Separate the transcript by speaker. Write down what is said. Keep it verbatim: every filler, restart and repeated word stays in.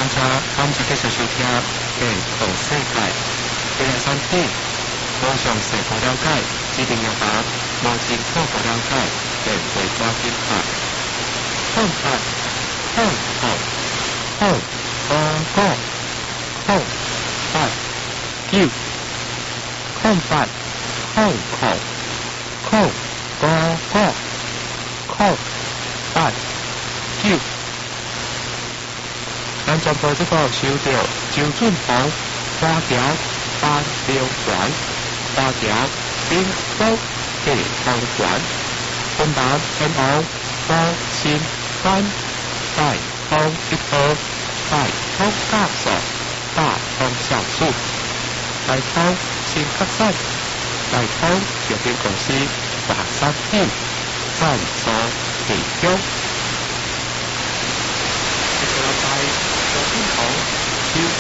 Speaker 1: 大家今次繼續收聽嘅《好世界》，第二三篇，我詳細不了解，一定要把我正確不了解嘅回答點法。空法，空學，空個個，空法叫，空法，空學，空個個，空法叫。咱全部這個收到周俊豪花條班標館花條邊高嘅堂館，本版 N O 高千班大通一科大通教授大通上述大通新客山大通有限公司華山店贊助提供。